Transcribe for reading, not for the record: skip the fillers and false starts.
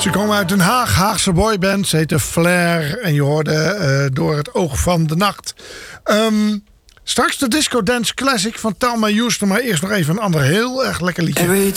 Ze komen uit Den Haag, Haagse boyband. Ze heette Flair en je hoorde Door het oog van de nacht. Straks de Disco Dance Classic van Thelma Houston. Maar eerst nog even een ander heel erg lekker liedje. Every